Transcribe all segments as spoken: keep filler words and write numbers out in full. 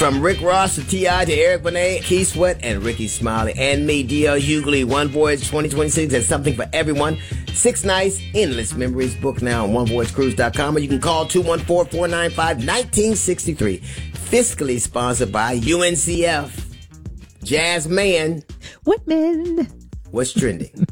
From Rick Ross to T I to Eric Benet, Keith Sweat, and Ricky Smiley, and me, D L Hughley. One Voyage twenty twenty-six has something for everyone. Six nights, endless memories. Book now on one voyage cruise dot com, or you can call two one four, four nine five, one nine six three. Fiscally sponsored by U N C F. Jazz Man. Whitman. What's trending?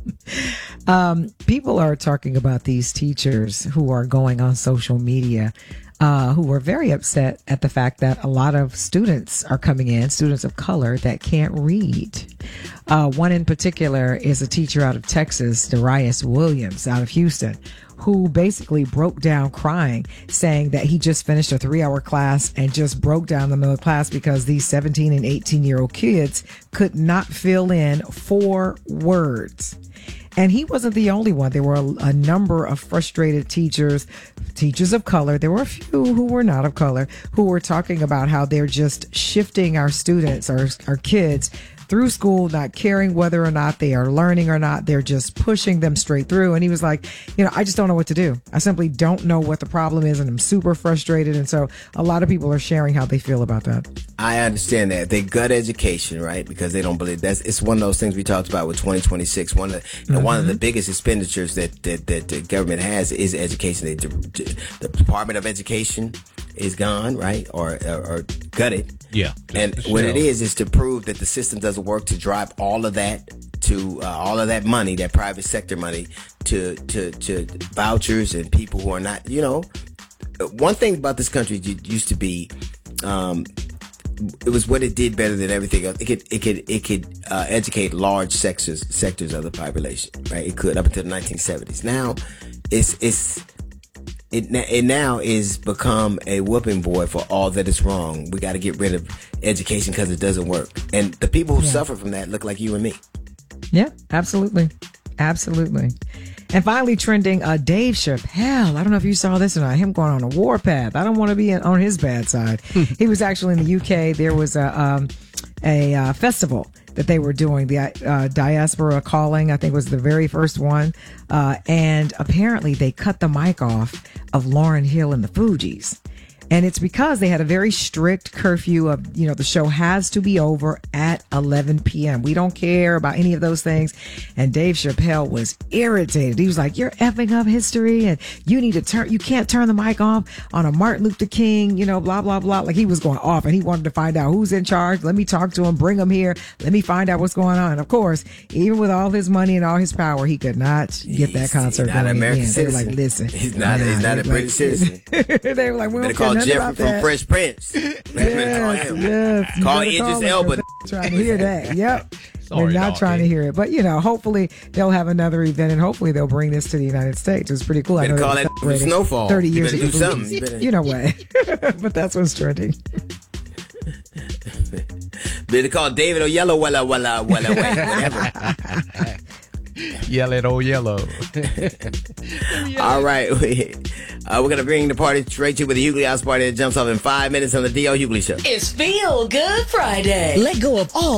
um, people are talking about these teachers who are going on social media, uh, who are very upset at the fact that a lot of students are coming in, students of color, that can't read. Uh, one in particular is a teacher out of Texas, Darius Williams, out of Houston, who basically broke down crying, saying that he just finished a three-hour class and just broke down in the middle of class because these seventeen and eighteen-year-old kids could not fill in four words. And he wasn't the only one. There were a, a number of frustrated teachers, teachers of color. There were a few who were not of color, who were talking about how they're just shifting our students, our, our kids, through school, not caring whether or not they are learning or not. They're just pushing them straight through. And he was like, you know, I just don't know what to do. I simply don't know what the problem is, and I'm super frustrated. And so a lot of people are sharing how they feel about that. I understand that. They gut education, right? Because they don't believe that's, it's one of those things we talked about with twenty twenty-six. One of the, you know, mm-hmm. one of the biggest expenditures that, that, that the government has is education. They, the Department of Education is gone, right? Or, or, or gutted. Yeah. And what it is, is to prove that the system doesn't work, to drive all of that to, uh, all of that money, that private sector money to, to, to vouchers and people who are not, you know, one thing about this country used to be, um, it was what it did better than everything else. It could, it could, it could, uh, educate large sectors, sectors of the population, right? It could up until the nineteen seventies. Now it's, it's, It, it now is become a whooping boy for all that is wrong. We got to get rid of education because it doesn't work. And the people who yeah. suffer from that look like you and me. Yeah, absolutely. Absolutely. And finally trending, uh, Dave Chappelle. I don't know if you saw this or not. Him going on a warpath. I don't want to be in, on his bad side. He was actually in the U K. There was a, um, a uh, festival that they were doing, the uh, Diaspora Calling, I think was the very first one. Uh, and apparently they cut the mic off of Lauryn Hill and the Fugees. And it's because they had a very strict curfew of, you know, the show has to be over at eleven p.m. We don't care about any of those things. And Dave Chappelle was irritated. He was like, you're effing up history and you need to turn, you can't turn the mic off on a Martin Luther King, you know, blah, blah, blah. Like he was going off and he wanted to find out who's in charge. Let me talk to him, bring him here. Let me find out what's going on. And of course, even with all his money and all his power, he could not get that concert he's not going an American again. citizen. They were like, listen. He's not, he's not a British citizen. They were like, we don't call care Jeffrey about from that. Fresh Prince. Yes, yes. Call Idris Elba. Trying to hear that. Yep. Sorry, We're not dog, trying eh? to hear it. But, you know, hopefully they'll have another event and hopefully they'll bring this to the United States. It's pretty cool. Better I know call they that celebrated snowfall. thirty You years better ago. do something. You better- You know what? But that's what's trending. Better call David Oyelowo, wella, wella, wella, whatever. Yell it, oh, yellow. All right. We, uh, we're going to bring the party straight to you with the Hughley House Party that jumps off in five minutes on the D L Hughley Show. It's Feel Good Friday. Let go of all